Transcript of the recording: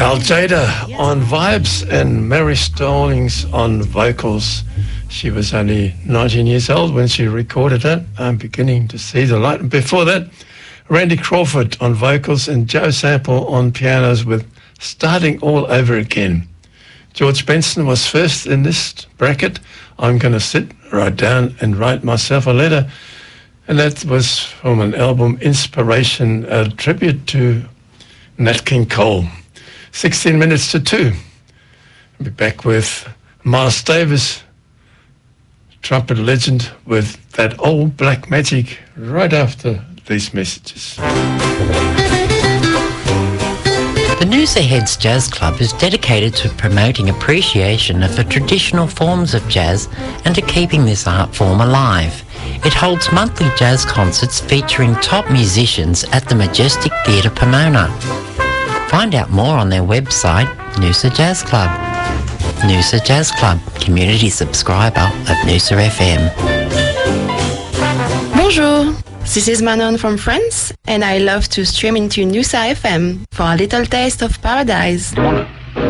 Carl Jada on vibes and Mary Stallings on vocals. She was only 19 years old when she recorded it. I'm beginning to see the light. Before that, Randy Crawford on vocals and Joe Sample on pianos with Starting All Over Again. George Benson was first in this bracket. I'm going to sit right down and write myself a letter. And that was from an album, Inspiration, a tribute to Nat King Cole. 16 minutes to 2. I'll be back with Miles Davis, trumpet legend, with that old black magic right after these messages. The Noosaheads Jazz Club is dedicated to promoting appreciation of the traditional forms of jazz and to keeping this art form alive. It holds monthly jazz concerts featuring top musicians at the Majestic Theatre Pomona. Find out more on their website, Noosa Jazz Club. Noosa Jazz Club, community subscriber of Noosa FM. Bonjour, this is Manon from France, and I love to stream into Noosa FM for a little taste of paradise.